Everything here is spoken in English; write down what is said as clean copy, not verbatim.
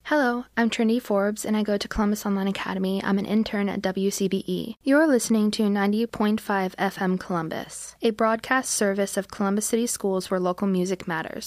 Hello, I'm Trinity Forbes, and I go to Columbus Online Academy. I'm an intern at WCBE. You're listening to 90.5 FM Columbus, a broadcast service of Columbus City Schools where local music matters.